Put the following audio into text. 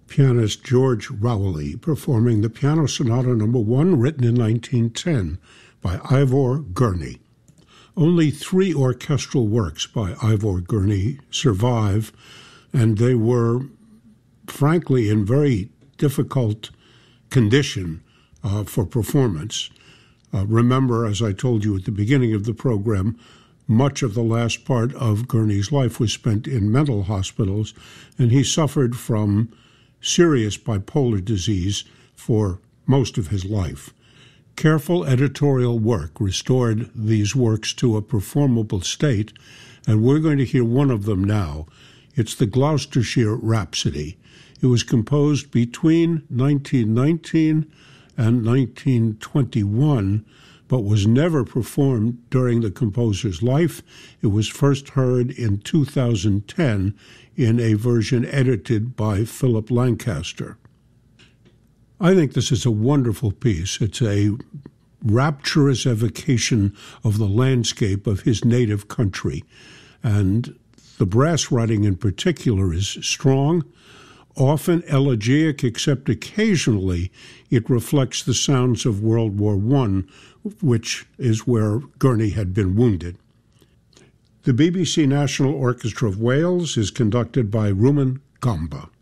pianist George Rowley performing the Piano Sonata No. 1, written in 1910 by Ivor Gurney. Only 3 orchestral works by Ivor Gurney survive, and they were, frankly, in very difficult condition for performance. Remember, as I told you at the beginning of the program, much of the last part of Gurney's life was spent in mental hospitals, and he suffered from serious bipolar disease for most of his life. Careful editorial work restored these works to a performable state, and we're going to hear one of them now. It's the Gloucestershire Rhapsody. It was composed between 1919 and 1921, but was never performed during the composer's life. It was first heard in 2010 in a version edited by Philip Lancaster. I think this is a wonderful piece. It's a rapturous evocation of the landscape of his native country, and the brass writing in particular is strong, often elegiac, except occasionally it reflects the sounds of World War I, which is where Gurney had been wounded. The BBC National Orchestra of Wales is conducted by Rumen Gamba.